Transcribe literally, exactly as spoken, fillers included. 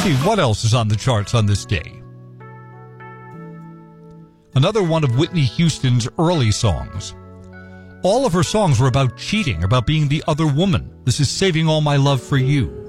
see, what else is on the charts on this day? Another one of Whitney Houston's early songs. All of her songs were about cheating, about being the other woman. This is Saving All My Love for You.